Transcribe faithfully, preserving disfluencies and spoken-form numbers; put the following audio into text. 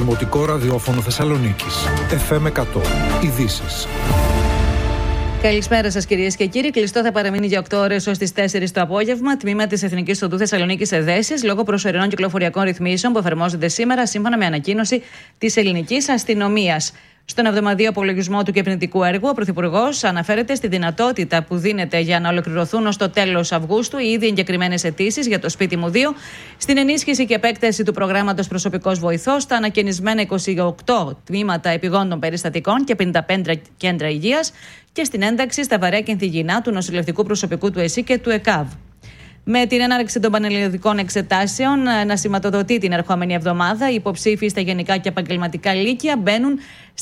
Δημοτικό Ραδιόφωνο Θεσσαλονίκης. εφ εμ εκατό. Ειδήσεις. Καλησπέρα σας, κυρίες και κύριοι. Κλειστό θα παραμείνει για οκτώ ώρες ως τις τέσσερις το απόγευμα τμήμα της Εθνικής Οδού Θεσσαλονίκης Εδέσης λόγω προσωρινών κυκλοφοριακών ρυθμίσεων που εφαρμόζονται σήμερα σύμφωνα με ανακοίνωση της ελληνικής αστυνομίας. Στον εβδομαδιαίο απολογισμό του κυβερνητικού έργου, ο Πρωθυπουργός αναφέρεται στη δυνατότητα που δίνεται για να ολοκληρωθούν ως το τέλος Αυγούστου οι ήδη εγκεκριμένες αιτήσεις για το σπίτι μου δύο, στην ενίσχυση και επέκταση του προγράμματος Προσωπικός Βοηθός, στα ανακαινισμένα είκοσι οκτώ τμήματα επιγόντων περιστατικών και πενήντα πέντε κέντρα υγείας και στην ένταξη στα βαρέα και ενθυγεινά του νοσηλευτικού προσωπικού του ΕΣΥ και του ΕΚΑΒ. Με την έναρξη των πανελλαδικών εξετάσεων να σηματοδοτεί την ερχόμενη εβδομάδα, οι υποψήφοι στα γενικά και επαγγελματικά λύκεια μπαίνουν